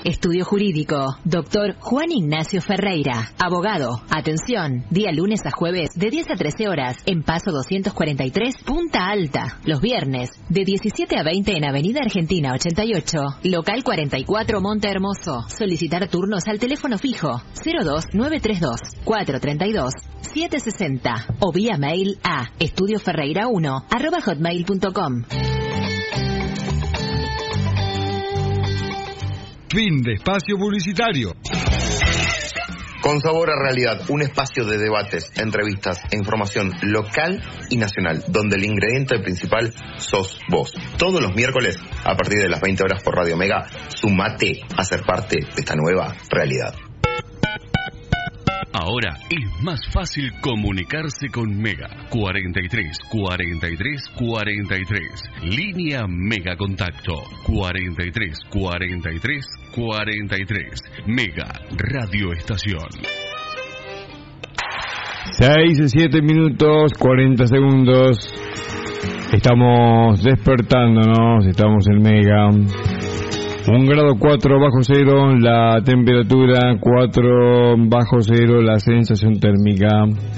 Estudio Jurídico. Doctor Juan Ignacio Ferreira. Abogado. Atención. Día lunes a jueves de 10 a 13 horas en Paso 243, Punta Alta. Los viernes de 17 a 20 en Avenida Argentina 88. Local 44 Monte Hermoso. Solicitar turnos al teléfono fijo 02932 432 760 o vía mail a estudioferreira1@hotmail.com. Fin de espacio publicitario. Con Sabor a Realidad, un espacio de debates, entrevistas e información local y nacional, donde el ingrediente principal sos vos. Todos los miércoles, a partir de las 20 horas por Radio Mega, sumate a ser parte de esta nueva realidad. Ahora es más fácil comunicarse con Mega. 43 43 43. Línea Mega Contacto. 43 43 43. Mega Radio Estación. 6:07 minutos 40 segundos. Estamos despertándonos. Estamos en Mega. 1 grado 4 bajo cero, la temperatura 4 bajo cero, la sensación térmica